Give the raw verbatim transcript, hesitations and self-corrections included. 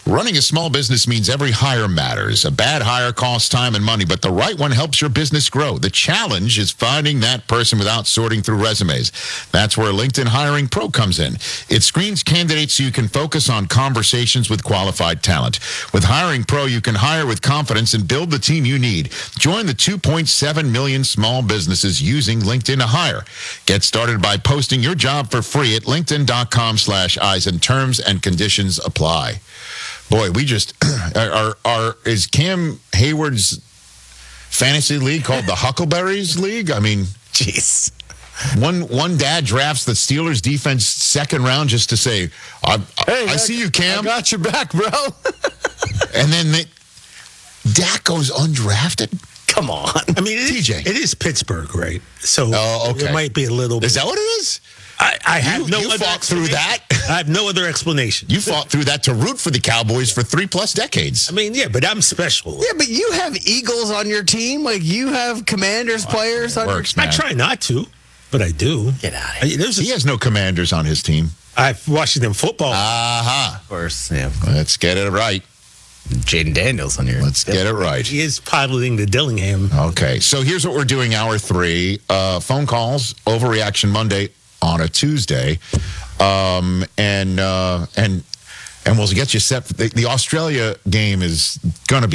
Running a small business means every hire matters. A bad hire costs time and money, but the right one helps your business grow. The challenge is finding that person without sorting through resumes. That's where LinkedIn Hiring Pro comes in. It screens candidates so you can focus on conversations with qualified talent. With Hiring Pro, you can hire with confidence and build the team you need. Join the two point seven million small businesses using LinkedIn to hire. Get started by posting your job for free at linkedin.com slash Eisen. Terms and conditions apply. Boy, we just are, are is Cam Hayward's fantasy league called the Huckleberries League? I mean, jeez. One one dad drafts the Steelers defense second round just to say, I, hey, I, I see you, Cam. I got your back, bro. And then they, Dak goes undrafted. Come on. I mean, it T J. Is, it is Pittsburgh, right? So oh, okay. it might be a little bit. Is that what it is? I, I have you, no you other fought through that. I have no other explanation. You fought through that to root for the Cowboys for three plus decades. I mean, yeah, but I'm special. Yeah, but you have Eagles on your team. Like, you have Commanders players on works, your man. I try not to, but I do. Get out of here. I, there's a, He has no Commanders on his team. I've Washington football. Uh-huh. Of course, yeah. Let's get it right. Jaden Daniels on your. Let's get it right. He is piloting the Dillingham. Okay, so here's what we're doing hour three. Uh, phone calls, Overreaction Monday on a Tuesday. Um, and, uh, and, and we'll get you set. The, the Australia game is going to be